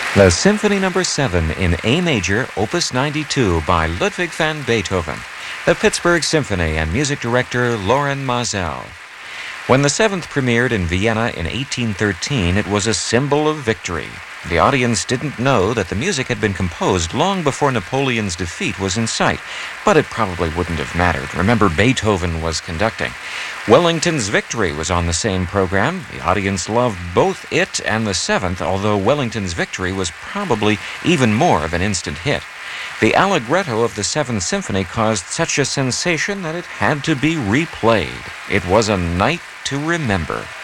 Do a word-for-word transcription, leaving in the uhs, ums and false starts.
The Symphony Number seven in A Major, Opus ninety-two by Ludwig van Beethoven, the Pittsburgh Symphony, and music director Loren Maazel. When the seventh premiered in Vienna in eighteen thirteen, it was a symbol of victory. The audience didn't know that the music had been composed long before Napoleon's defeat was in sight, but it probably wouldn't have mattered. Remember, Beethoven was conducting. Wellington's Victory was on the same program. The audience loved both it and the seventh, although Wellington's Victory was probably even more of an instant hit. The allegretto of the Seventh Symphony caused such a sensation that it had to be replayed. It was a night to remember.